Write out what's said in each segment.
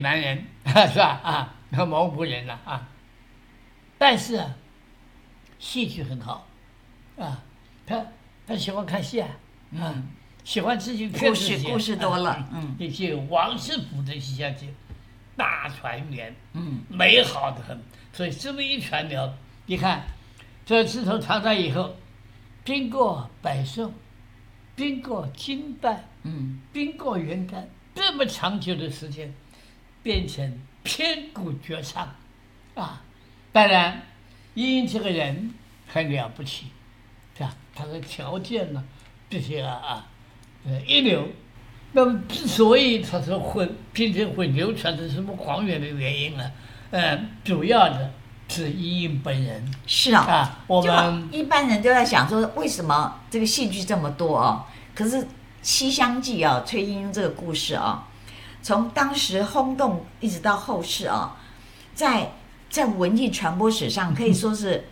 南人是吧？啊，蒙古人了啊。但是啊，戏剧很好啊，他喜欢看戏啊，喜欢自己看自己故事多了， 以及王师傅的西厢记，大团圆，美好的很。所以这么一传流，你看，这自从唐代以后，经过北宋，经过金代，经过元代，这么长久的时间，变成千古绝唱啊！当然，殷这个人很了不起，是吧？他的条件呢，这些一流。那么之所以他是变成会流传的什么广远的原因呢？主要的是殷本人。 是啊， 我们一般人都在想说，为什么这个戏剧这么多啊？可是《西厢记》啊，崔莺莺这个故事啊，从当时轰动一直到后世啊，在文艺传播史上可以说是，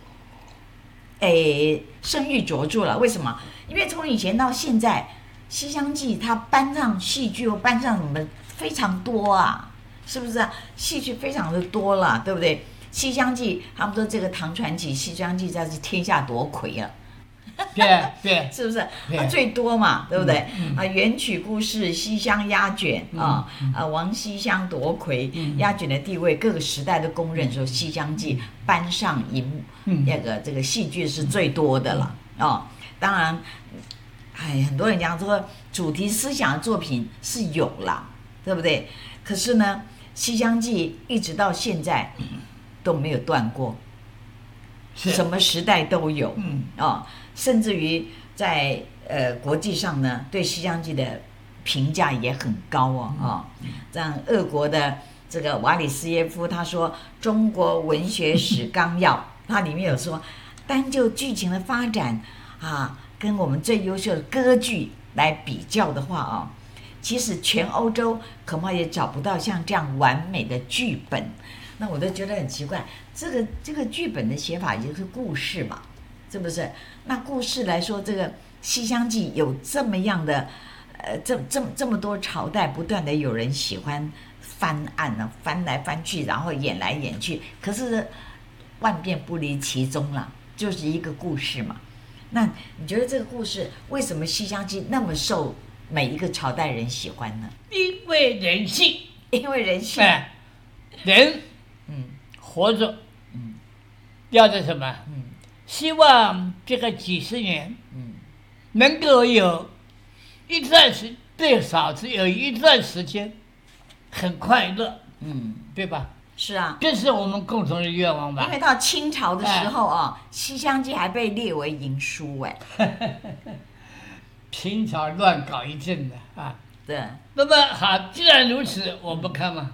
声誉卓著了。为什么？因为从以前到现在，《西厢记》它搬上戏剧，搬上什么非常多啊，是不是啊？戏剧非常的多了，对不对？《西厢记》他们说这个唐传奇《西厢记》在是天下夺魁啊。 对， 是不是？最多嘛，对不对？元曲故事，西厢压卷王西厢夺魁，压卷的地位，各个时代都公认说《西厢记》搬上荧幕，这个戏剧是最多的了当然，很多人讲说主题思想的作品是有啦，对不对？可是呢，《西厢记》一直到现在都没有断过，什么时代都有甚至于在国际上呢，对《西厢记》的评价也很高像俄国的这个瓦里斯耶夫他说，《中国文学史纲要》它里面有说，单就剧情的发展跟我们最优秀的歌剧来比较的话其实全欧洲恐怕也找不到像这样完美的剧本。那我都觉得很奇怪，这个剧本的写法也就是故事嘛，是不是？那故事来说，这个《西厢记》有这么样的这么多朝代不断的有人喜欢翻案翻来翻去，然后演来演去，可是万变不离其宗了，就是一个故事嘛。那你觉得这个故事为什么《西厢记》那么受每一个朝代人喜欢呢？ 因为人性，人活着要的什么？希望这个几十年能够有一段最少是有一段时间很快乐，对吧？ 是啊， 这是我们共同的愿望吧。 因为到清朝的时候西厢记》还被列为淫书清朝乱搞一阵的对。 那么好，既然如此，我们看嘛，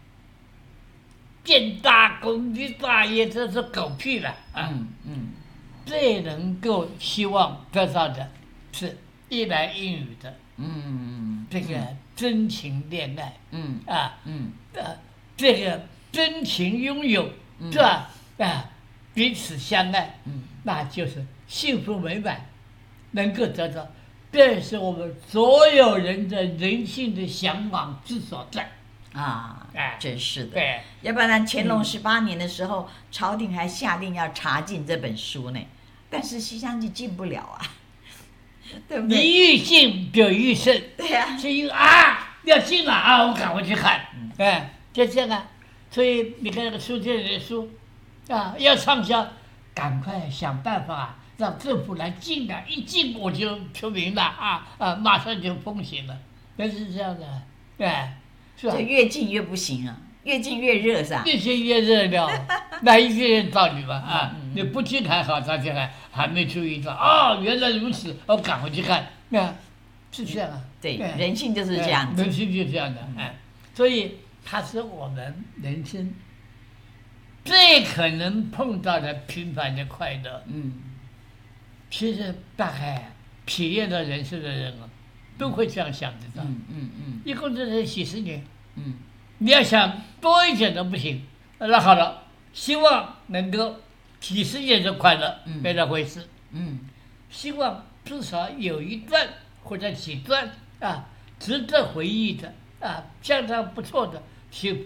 建大功立大业，这是狗屁了最能够希望得到的是一男一女的这个真情恋爱这个真情拥有是吧？彼此相爱那就是幸福美满，能够得到，这是我们所有人的人性的向往之所在真是的。 对， 要不然乾隆18年的时候，朝廷还下令要查禁这本书呢，但是《西厢记》禁不了对不对？ 你欲禁就欲慎， 对呀， 是因为要禁了我赶快去看，就这样所以你看那个书店的书要畅销，赶快想办法让政府来禁一禁我就出名了马上就风行了，但是这样的，是吧？ 就越禁越不行越禁越热是吧？ 越禁越热了，那一个道理嘛你不去看好，大家还没注意到原来如此，我赶快去看，是这样对，人性就是这样子， 人性就是这样的所以它是我们人生最可能碰到的平凡的快乐。其实大概体验到人生的人都会这样想得到。一共就是几十年。你要想多一点都不行。那好了，希望能够几十年的快乐没那回事。希望至少有一段或者几段值得回忆的相当不错的幸福。